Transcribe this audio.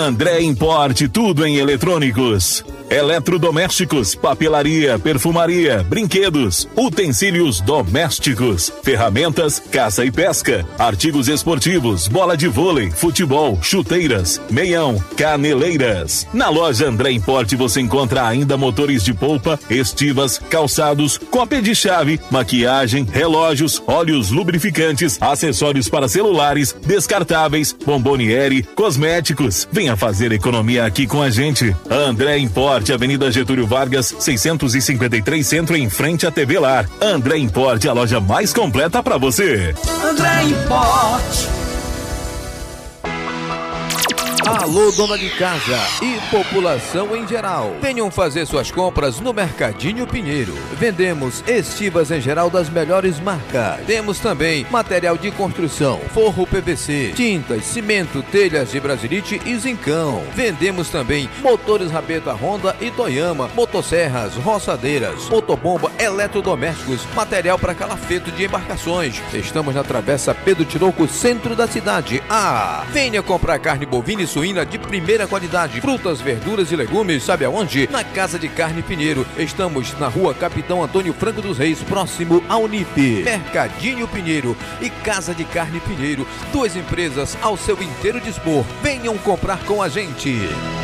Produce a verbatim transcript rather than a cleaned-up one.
André Importe, tudo em eletrônicos, eletrodomésticos, papelaria, perfumaria, brinquedos, utensílios domésticos, ferramentas, caça e pesca, artigos esportivos, bola de vôlei, futebol, chuteiras, meião, caneleiras. Na loja André Importe você encontra ainda motores de polpa, estivas, calçados, cópia de chave, maquiagem, relógios, óleos lubrificantes, acessórios para celulares, descartáveis, bomboniere, cosméticos. Venha fazer economia aqui com a gente. André Importe, Avenida Getúlio Vargas, seiscentos e cinquenta e três Centro, em frente à T V Lar. André Importe, a loja mais completa para você. André Importe. Alô, dona de casa e população em geral, venham fazer suas compras no Mercadinho Pinheiro. Vendemos estivas em geral das melhores marcas. Temos também material de construção, forro P V C, tintas, cimento, telhas de brasilite e zincão. Vendemos também motores Rabeta, Honda e Toyama, motosserras, roçadeiras, motobomba, eletrodomésticos, material para calafeto de embarcações. Estamos na Travessa Pedro Tinoco, centro da cidade. Ah, venha comprar carne bovina e suína de primeira qualidade, frutas, verduras e legumes, sabe aonde? Na Casa de Carne Pinheiro. Estamos na rua Capitão Antônio Franco dos Reis, próximo à Unip. Mercadinho Pinheiro e Casa de Carne Pinheiro, duas empresas ao seu inteiro dispor. Venham comprar com a gente.